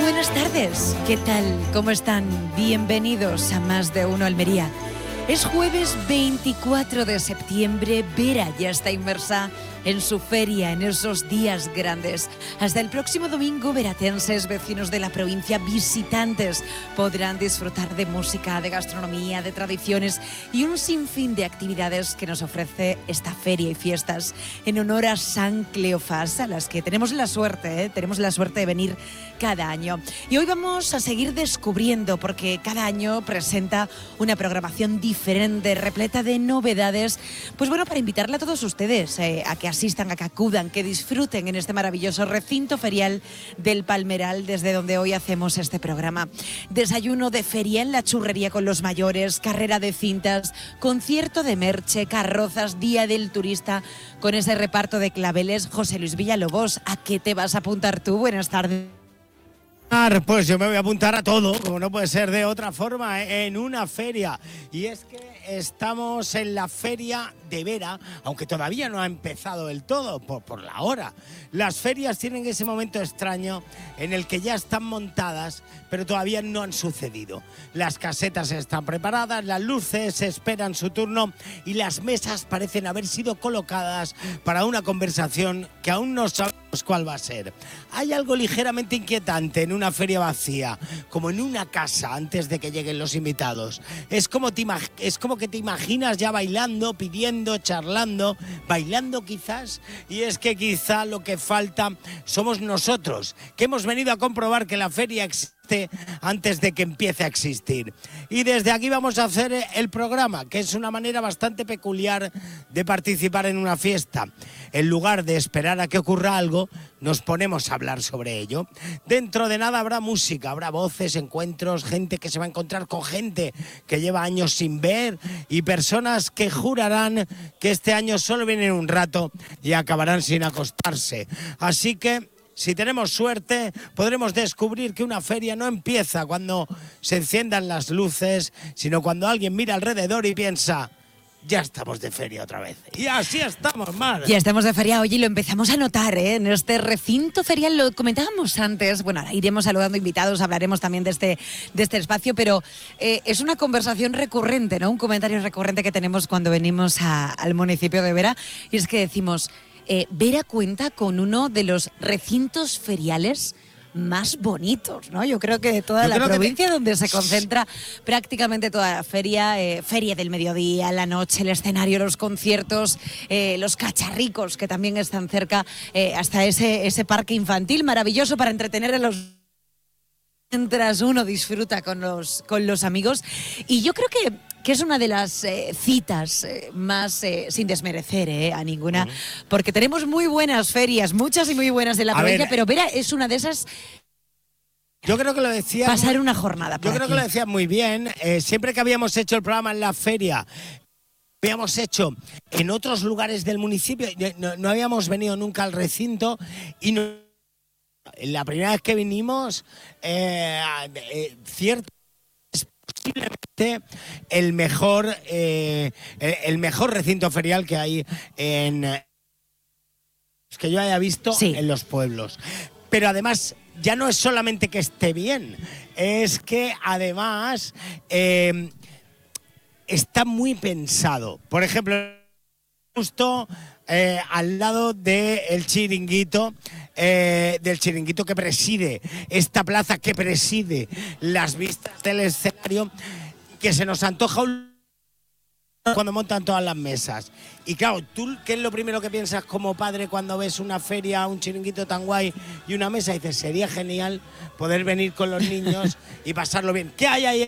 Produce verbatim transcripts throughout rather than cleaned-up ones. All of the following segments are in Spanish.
buenas tardes. ¿Qué tal? ¿Cómo están? Bienvenidos a Más de Uno Almería. Es jueves veinticuatro de septiembre. Vera ya está inmersa en su feria, en esos días grandes. Hasta el próximo domingo, veratenses, vecinos de la provincia, visitantes, podrán disfrutar de música, de gastronomía, de tradiciones y un sinfín de actividades que nos ofrece esta feria y fiestas en honor a San Cleofás, a las que tenemos la suerte, ¿eh? tenemos la suerte de venir cada año. Y hoy vamos a seguir descubriendo, porque cada año presenta una programación diferente, repleta de novedades, pues bueno, para invitarle a todos ustedes eh, a que asistan, a que acudan, que disfruten en este maravilloso recinto ferial del Palmeral, desde donde hoy hacemos este programa. Desayuno de feria en la churrería con los mayores, carrera de cintas, concierto de merche, carrozas, día del turista, con ese reparto de claveles. José Luis Villalobos, ¿a qué te vas a apuntar tú? Buenas tardes. Pues yo me voy a apuntar a todo, como no puede ser de otra forma, en una feria. Y es que estamos en la feria de Vera, aunque todavía no ha empezado del todo, por, por la hora. Las ferias tienen ese momento extraño en el que ya están montadas, pero todavía no han sucedido. Las casetas están preparadas, las luces esperan su turno y las mesas parecen haber sido colocadas para una conversación que aún no sabemos cuál va a ser. Hay algo ligeramente inquietante en una feria vacía, como en una casa antes de que lleguen los invitados. Es como, te imag- es como que te imaginas ya bailando, pidiendo, charlando, bailando quizás, y es que quizá lo que falta somos nosotros, que hemos venido a comprobar que la feria existe antes de que empiece a existir. Y desde aquí vamos a hacer el programa, que es una manera bastante peculiar de participar en una fiesta. En lugar de esperar a que ocurra algo, nos ponemos a hablar sobre ello. Dentro de nada habrá música, habrá voces, encuentros, gente que se va a encontrar con gente que lleva años sin ver y personas que jurarán que este año solo vienen un rato y acabarán sin acostarse. Así que, si tenemos suerte, podremos descubrir que una feria no empieza cuando se enciendan las luces, sino cuando alguien mira alrededor y piensa: ya estamos de feria otra vez. Y así estamos, Mar. Ya estamos de feria, oye, y lo empezamos a notar, ¿eh? En este recinto ferial, lo comentábamos antes, bueno, ahora iremos saludando invitados, hablaremos también de este, de este espacio, pero eh, es una conversación recurrente, ¿no? Un comentario recurrente que tenemos cuando venimos a, al municipio de Vera, y es que decimos, eh, Vera cuenta con uno de los recintos feriales más bonitos, ¿no? Yo creo que de toda Yo la provincia, te... donde se concentra prácticamente toda la feria, eh, feria del mediodía, la noche, el escenario, los conciertos, eh, los cacharricos que también están cerca, eh, hasta ese, ese parque infantil maravilloso para entretener a los... mientras uno disfruta con los, con los amigos. Y yo creo que, que es una de las eh, citas eh, más, eh, sin desmerecer eh, a ninguna, uh-huh. porque tenemos muy buenas ferias, muchas y muy buenas de la a provincia, ver, pero Vera es una de esas... Yo creo que lo decía... Pasar una jornada por Yo creo aquí. que lo decía muy bien. Eh, siempre que habíamos hecho el programa en la feria, habíamos hecho en otros lugares del municipio, no, no habíamos venido nunca al recinto y no... La primera vez que vinimos, eh, eh, cierto, es posiblemente el mejor, eh, el mejor recinto ferial que hay en que yo haya visto sí. en los pueblos. Pero además, ya no es solamente que esté bien, es que además eh, está muy pensado. Por ejemplo, justo eh, al lado del chiringuito, eh, del chiringuito que preside esta plaza, que preside las vistas del escenario, que se nos antoja un... cuando montan todas las mesas. Y claro, tú, ¿qué es lo primero que piensas como padre cuando ves una feria, un chiringuito tan guay y una mesa? Y dices, sería genial poder venir con los niños y pasarlo bien. ¿Qué hay ahí?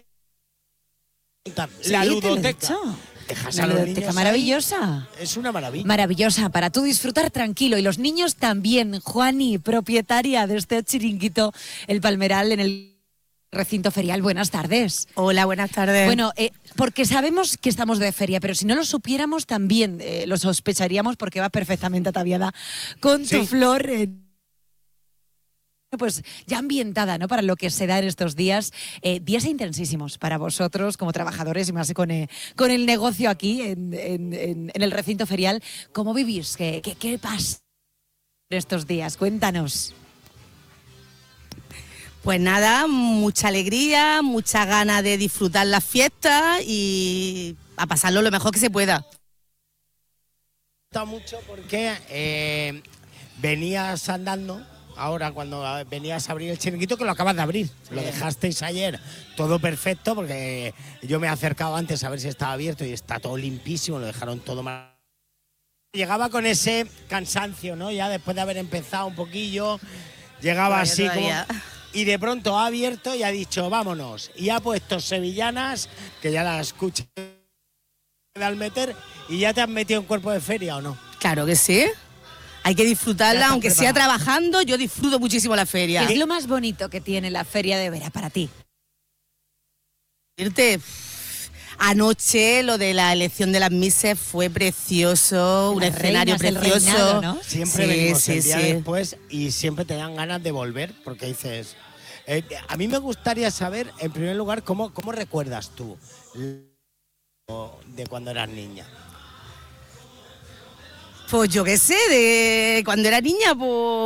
La sí, ludoteca. Dejas a los niños maravillosa. Ahí. Es una maravilla. Maravillosa, para tú disfrutar tranquilo. Y los niños también. Juani, propietaria de este chiringuito, El Palmeral, en el recinto ferial. Buenas tardes. Hola, buenas tardes. Bueno, eh, porque sabemos que estamos de feria, pero si no lo supiéramos también eh, lo sospecharíamos, porque va perfectamente ataviada con sí. tu flor... Eh, pues ya ambientada, ¿no? Para lo que se da en estos días, eh, días intensísimos para vosotros como trabajadores y más con, eh, con el negocio aquí en, en, en, en el recinto ferial. ¿Cómo vivís? ¿Qué, qué, qué pasa en estos días? Cuéntanos. Pues nada, mucha alegría, mucha ganas de disfrutar las fiestas y a pasarlo lo mejor que se pueda. Me gusta mucho porque eh, venías andando, ahora cuando venías a abrir el chiringuito, que lo acabas de abrir, sí. Lo dejasteis ayer todo perfecto, porque yo me he acercado antes a ver si estaba abierto y está todo limpísimo, lo dejaron todo mal. Llegaba con ese cansancio, ¿no? Ya después de haber empezado un poquillo, llegaba todavía, así todavía. como... Y de pronto ha abierto y ha dicho, vámonos. Y ha puesto sevillanas, que ya las escuché al meter, y ya te has metido en cuerpo de feria, ¿o no? Claro que sí. Hay que disfrutarla, aunque preparado. sea trabajando, yo disfruto muchísimo la feria. ¿Qué es lo más bonito que tiene la Feria de Vera para ti? Irte... Anoche lo de la elección de las Misses fue precioso, un escenario precioso. Reinado, ¿no? Siempre sí, venimos sí, el día sí. después y siempre te dan ganas de volver, porque dices... Eh, a mí me gustaría saber, en primer lugar, cómo, cómo recuerdas tú de cuando eras niña. Pues yo qué sé, de cuando era niña, pues...